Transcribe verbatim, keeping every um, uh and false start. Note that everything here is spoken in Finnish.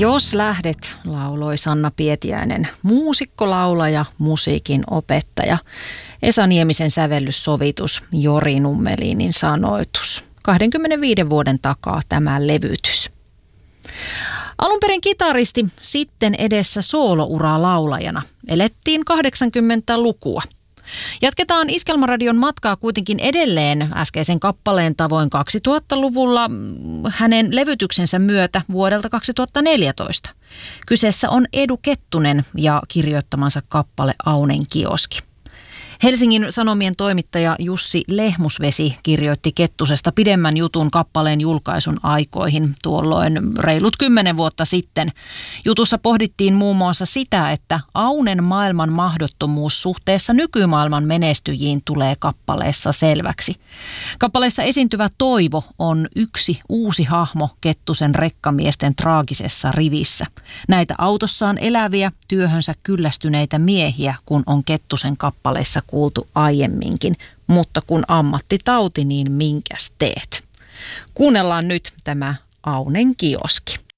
Jos lähdet, lauloi Sanna Pietiäinen, muusikko, laulaja, musiikin opettaja. Esa Niemisen sävellyssovitus, Jori Nummelinin sanoitus. kaksikymmentäviisi vuoden takaa tämä levytys. Alun perin kitaristi, sitten edessä soolouraa laulajana. Elettiin kahdeksankymmentälukua. Jatketaan Iskelmäradion matkaa kuitenkin edelleen äskeisen kappaleen tavoin kaksituhattaluvulla hänen levytyksensä myötä vuodelta kaksituhattaneljätoista. Kyseessä on Edu Kettunen ja kirjoittamansa kappale Aunen kioski. Helsingin Sanomien toimittaja Jussi Lehmusvesi kirjoitti Kettusesta pidemmän jutun kappaleen julkaisun aikoihin tuolloin reilut kymmenen vuotta sitten. Jutussa pohdittiin muun muassa sitä, että Aunen maailman mahdottomuus suhteessa nykymaailman menestyjiin tulee kappaleessa selväksi. Kappaleessa esiintyvä Toivo on yksi uusi hahmo Kettusen rekkamiesten traagisessa rivissä. Näitä autossaan eläviä, työhönsä kyllästyneitä miehiä, kun on Kettusen kappaleissa kuultu aiemminkin, mutta kun ammattitauti, niin minkäs teet? Kuunnellaan nyt tämä Aunen kioski.